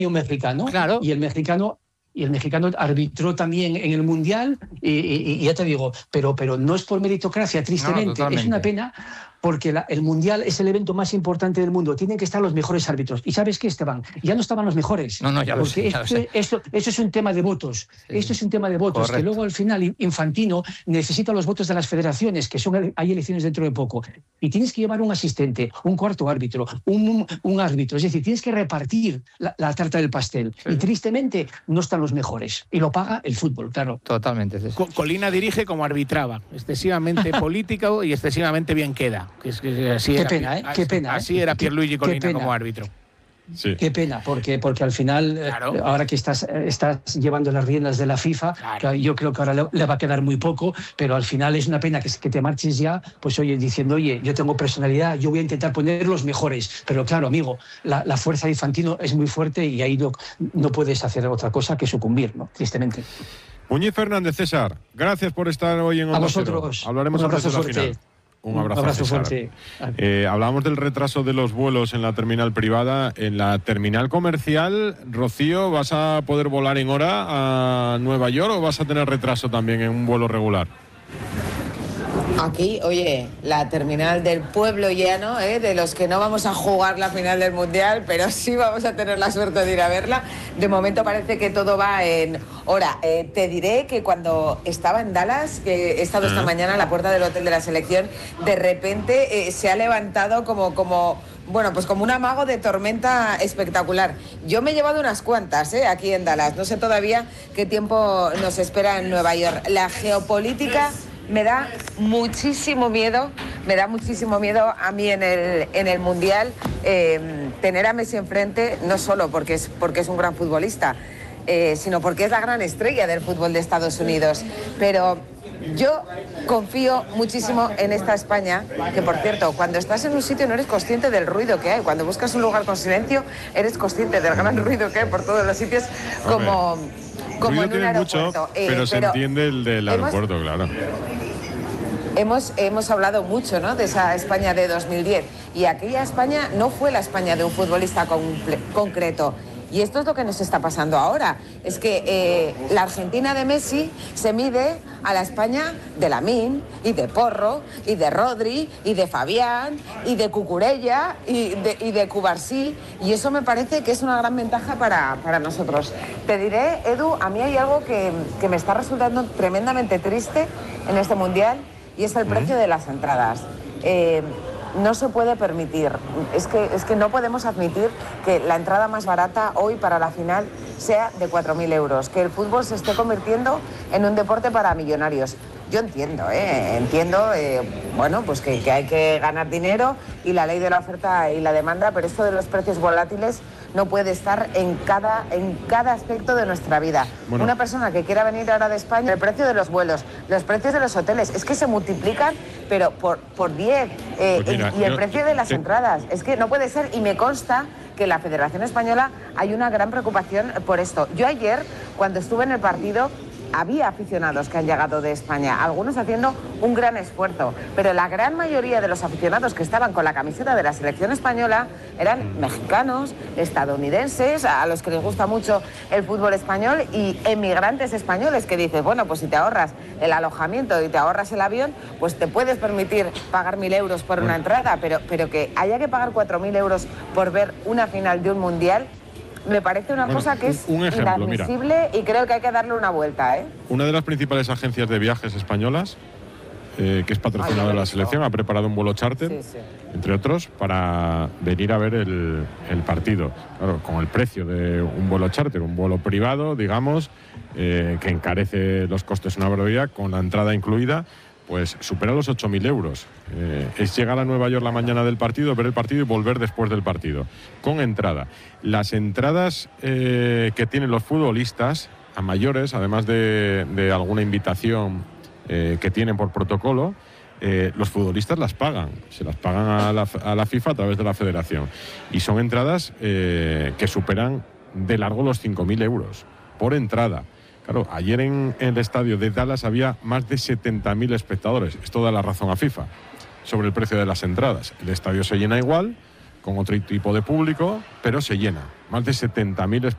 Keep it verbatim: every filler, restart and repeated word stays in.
un mexicano, claro. y el mexicano y el mexicano arbitró también en el Mundial, y, y, y ya te digo, pero, pero no es por meritocracia, tristemente, no, es una pena, porque la, el Mundial es el evento más importante del mundo, tienen que estar los mejores árbitros. ¿Y sabes qué, Esteban? Ya no estaban los mejores. No, no, ya lo sé, ya esto, lo sé. Esto, esto es un tema de votos, sí. Esto es un tema de votos, correcto. Que luego al final Infantino necesita los votos de las federaciones, que son, hay elecciones dentro de poco, y tienes que llevar un asistente, un cuarto árbitro, un, un árbitro, es decir, tienes que repartir la, la tarta del pastel, sí. Y tristemente no están los mejores, y lo paga el fútbol, claro. Totalmente. Sí. Colina dirige como arbitraba, excesivamente político y excesivamente bien queda. Que es, que así qué era, pena, ¿eh? Qué pena. Así ¿eh? era Pierluigi Colina como árbitro. Sí. Qué pena, porque, porque al final, claro. eh, ahora que estás, estás llevando las riendas de la FIFA, claro. Yo creo que ahora le, le va a quedar muy poco, pero al final es una pena que, que te marches ya, pues oye, diciendo, oye, yo tengo personalidad, yo voy a intentar poner los mejores, pero claro, amigo, la, la fuerza de Infantino es muy fuerte y ahí no, no puedes hacer otra cosa que sucumbir, ¿no? Tristemente. Muñiz Fernández, César, gracias por estar hoy en Onda A vosotros. Cero. Hablaremos antes de la final. Un abrazo, Un abrazo César. fuerte. Eh, hablábamos del retraso de los vuelos en la terminal privada. En la terminal comercial, Rocío, ¿vas a poder volar en hora a Nueva York o vas a tener retraso también en un vuelo regular? Aquí, oye, la terminal del pueblo llano, ¿eh? De los que no vamos a jugar la final del Mundial, pero sí vamos a tener la suerte de ir a verla. De momento parece que todo va en hora. Eh, te diré que cuando estaba en Dallas, que he estado esta mañana a la puerta del hotel de la selección, de repente eh, se ha levantado como... como Bueno, pues como un amago de tormenta espectacular. Yo me he llevado unas cuantas, ¿eh? Aquí en Dallas. No sé todavía qué tiempo nos espera en Nueva York. La geopolítica me da muchísimo miedo, me da muchísimo miedo a mí en el, en el Mundial eh, tener a Messi enfrente, no solo porque es, porque es un gran futbolista, eh, sino porque es la gran estrella del fútbol de Estados Unidos. Pero yo confío muchísimo en esta España, que por cierto, cuando estás en un sitio no eres consciente del ruido que hay. Cuando buscas un lugar con silencio, eres consciente del gran ruido que hay por todos los sitios, como, como en un aeropuerto. Mucho, eh, pero se pero entiende el del aeropuerto, hemos, claro. Hemos, hemos hablado mucho, ¿no?, de esa España de dos mil diez, y aquella España no fue la España de un futbolista comple- concreto. Y esto es lo que nos está pasando ahora. Es que eh, la Argentina de Messi se mide a la España de Lamine, y de Porro, y de Rodri, y de Fabián, y de Cucurella, y de, y de Cubarsí. Y eso me parece que es una gran ventaja para, para nosotros. Te diré, Edu, a mí hay algo que, que me está resultando tremendamente triste en este Mundial, y es el precio de las entradas. Eh, No se puede permitir, es que, es que no podemos admitir que la entrada más barata hoy para la final sea de cuatro mil euros, que el fútbol se esté convirtiendo en un deporte para millonarios. Yo entiendo, ¿eh? entiendo, eh, bueno, pues que, que hay que ganar dinero y la ley de la oferta y la demanda, pero esto de los precios volátiles no puede estar en cada, en cada aspecto de nuestra vida. Bueno. Una persona que quiera venir ahora de España, el precio de los vuelos, los precios de los hoteles, es que se multiplican, pero por, por diez, eh, pues mira, y el yo, precio de las te... entradas, es que no puede ser, y me consta que la Federación Española hay una gran preocupación por esto. Yo ayer, cuando estuve en el partido, había aficionados que han llegado de España, algunos haciendo un gran esfuerzo, pero la gran mayoría de los aficionados que estaban con la camiseta de la selección española eran mexicanos, estadounidenses, a los que les gusta mucho el fútbol español, y emigrantes españoles que dices, bueno, pues si te ahorras el alojamiento y te ahorras el avión, pues te puedes permitir pagar mil euros por una entrada, pero, pero que haya que pagar cuatro mil euros por ver una final de un mundial, me parece una bueno, cosa que es un ejemplo, inadmisible, mira, y creo que hay que darle una vuelta, ¿eh? Una de las principales agencias de viajes españolas, eh, que es patrocinadora de la selección, ha preparado un vuelo charter, sí, sí. entre otros, para venir a ver el, el partido. Claro, con el precio de un vuelo charter, un vuelo privado, digamos, eh, que encarece los costes una barbaridad, con la entrada incluida, pues supera los ocho mil euros. Eh, es llegar a Nueva York la mañana del partido, ver el partido y volver después del partido, con entrada. Las entradas eh, que tienen los futbolistas a mayores, además de, de alguna invitación eh, que tienen por protocolo, eh, los futbolistas las pagan, se las pagan a la, a la FIFA a través de la federación. Y son entradas eh, que superan de largo los cinco mil euros por entrada. Claro, ayer en, en el estadio de Dallas había más de setenta mil espectadores. Esto da la razón a FIFA sobre el precio de las entradas. El estadio se llena igual, con otro tipo de público, pero se llena. Más de setenta mil espectadores.